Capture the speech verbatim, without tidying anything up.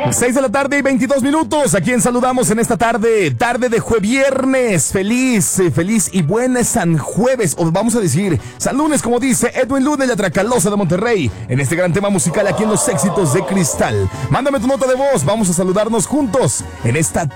seis de la tarde y veintidós minutos. ¿A quién saludamos en esta tarde? Tarde de jueviernes. Feliz, eh, feliz y buen San Jueves. O vamos a decir San Lunes, como dice Edwin Luna y la Tracalosa de Monterrey. En este gran tema musical aquí en Los Éxitos de Cristal. Mándame tu nota de voz. Vamos a saludarnos juntos en esta